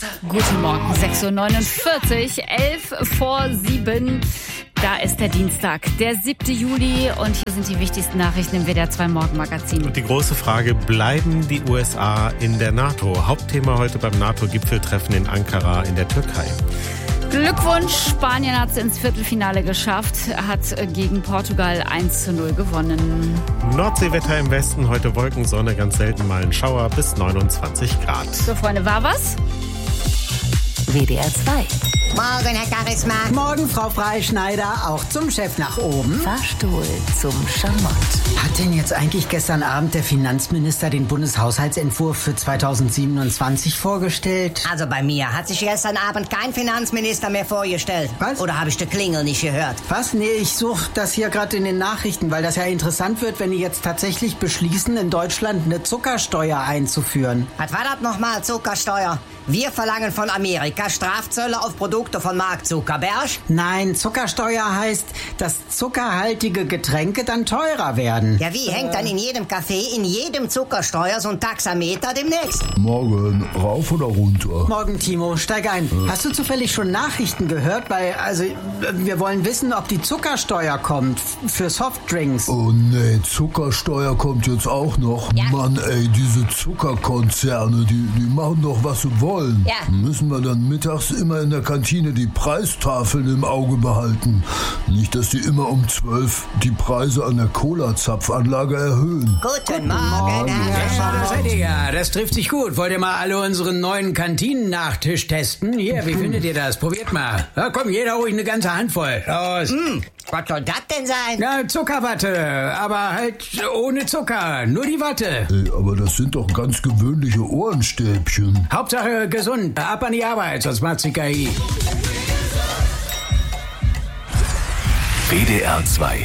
Guten Morgen, 6.49 Uhr, 6:11 Da ist der Dienstag, der 7. Juli und hier sind die wichtigsten Nachrichten im WDR 2 Morgenmagazin. Und die große Frage, bleiben die USA in der NATO? Hauptthema heute beim NATO-Gipfeltreffen in Ankara in der Türkei. Glückwunsch, Spanien hat es ins Viertelfinale geschafft, hat gegen Portugal 1:0 gewonnen. Nordseewetter im Westen, heute Wolken, Sonne, ganz selten mal ein Schauer bis 29 Grad. So Freunde, war was? WDR 2. Morgen, Herr Charisma. Morgen, Frau Freischneider, auch zum Chef nach oben. Fahrstuhl zum Schamott. Hat denn jetzt eigentlich gestern Abend der Finanzminister den Bundeshaushaltsentwurf für 2027 vorgestellt? Also bei mir hat sich gestern Abend kein Finanzminister mehr vorgestellt. Was? Oder habe ich die Klingel nicht gehört? Was? Nee, ich suche das hier gerade in den Nachrichten, weil das ja interessant wird, wenn die jetzt tatsächlich beschließen, in Deutschland eine Zuckersteuer einzuführen. Was war das nochmal, Zuckersteuer? Wir verlangen von Amerika Strafzölle auf Produkte von Mark Zuckerberg. Nein, Zuckersteuer heißt, dass zuckerhaltige Getränke dann teurer werden. Ja, wie hängt dann in jedem Café, in jedem Zuckersteuer so ein Taxameter demnächst? Morgen, rauf oder runter? Morgen, Timo, steig ein. Hast du zufällig schon Nachrichten gehört? Weil, wir wollen wissen, ob die Zuckersteuer kommt für Softdrinks. Oh nee, Zuckersteuer kommt jetzt auch noch. Ja. Mann, ey, diese Zuckerkonzerne, die machen doch, was sie wollen. Ja. Müssen wir dann mittags immer in der Kantine die Preistafeln im Auge behalten. Nicht, dass die immer um 12 die Preise an der Cola-Zapfanlage erhöhen. Guten Morgen, Herr Ja, da Schäfer. seid ihr ja. Das trifft sich gut. Wollt ihr mal alle unseren neuen Kantinen-Nachtisch testen? Hier, wie findet ihr das? Probiert mal. Ja, komm, jeder ruhig eine ganze Handvoll. Los. Was soll das denn sein? Ja, Zuckerwatte, aber halt ohne Zucker. Nur die Watte. Ey, aber das sind doch ganz gewöhnliche Ohrenstäbchen. Hauptsache gesund. Ab an die Arbeit, sonst macht's die KI. WDR 2